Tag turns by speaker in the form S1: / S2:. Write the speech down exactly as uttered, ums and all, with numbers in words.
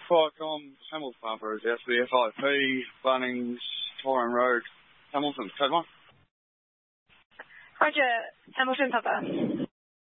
S1: Hi, I'm Hamilton Farnborough, S B F I P, Bunnings, Tyrone Road, Hamilton. Code one.
S2: Roger, Hamilton Papa.